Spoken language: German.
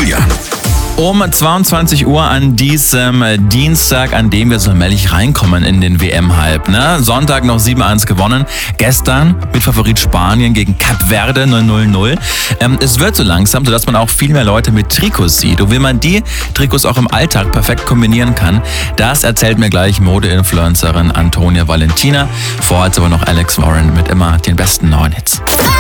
Julian. Um 22 Uhr an diesem Dienstag, an dem wir so allmählich reinkommen in den WM-Hype. Ne? Sonntag noch 7-1 gewonnen. Gestern mit Favorit Spanien gegen Kap Verde 0-0. Es wird so langsam, sodass man auch viel mehr Leute mit Trikots sieht. Und wie man die Trikots auch im Alltag perfekt kombinieren kann, das erzählt mir gleich Mode-Influencerin Antonia Valentina. Vorher aber noch Alex Warren mit immer den besten neuen Hits.